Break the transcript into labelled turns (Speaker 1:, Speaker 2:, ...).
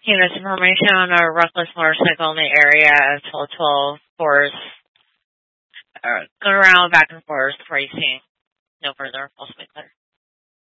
Speaker 1: This information on a reckless motorcycle in the area of 1212 Forest, going around back and forth racing. No further. I'll speak later.